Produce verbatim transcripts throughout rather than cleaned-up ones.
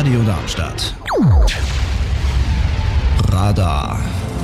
Radio Darmstadt. Radar.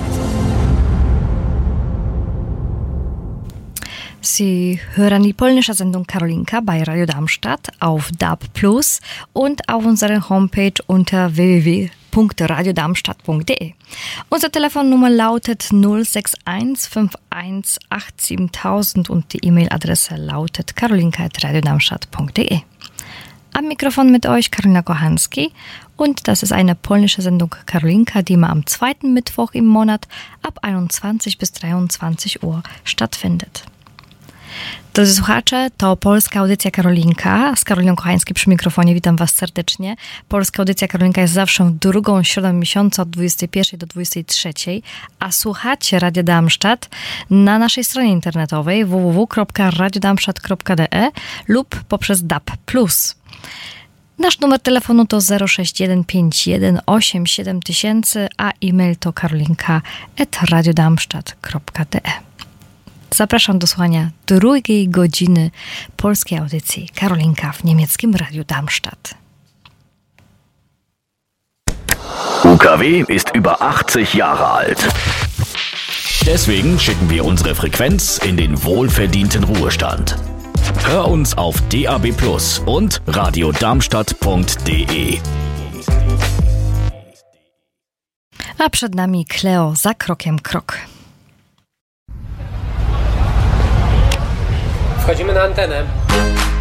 Sie hören die polnische Sendung Karolinka bei Radio Darmstadt auf D A B plus und auf unserer Homepage unter w w w punkt radio darmstadt punkt d e. Unsere Telefonnummer lautet null sechs eins fünf eins acht sieben null null null und die E-Mail-Adresse lautet karolinka at radio darmstadt punkt d e. Am Mikrofon mit euch Karolina Kochanski und das ist eine polnische Sendung Karolinka, die immer am zweiten Mittwoch im Monat ab einundzwanzig bis dreiundzwanzig Uhr stattfindet. Drodzy słuchacze, to polska audycja Karolinka. Z Karoliną Kochańską przy mikrofonie witam Was serdecznie. Polska audycja Karolinka jest zawsze drugą środą miesiąca od dwudziestej pierwszej do dwudziestej trzeciej, a słuchacie Radia Darmstadt na naszej stronie internetowej w w w kropka radio darmstadt kropka d e lub poprzez D A B plus. Nasz numer telefonu to zero sześć jeden pięć jeden osiem siedem tysięcy, a e-mail to karolinka at radio darmstadt kropka d e. Zapraszam do słuchania drugiej godziny polskiej audycji Karolinka w niemieckim Radiu Darmstadt. U K W ist über achtzig Jahre alt. Deswegen schicken wir unsere Frequenz in den wohlverdienten Ruhestand. Hör uns auf D A B plus und radio darmstadt punkt d e. A przed nami Cleo za krokiem krok. Wchodzimy na antenę.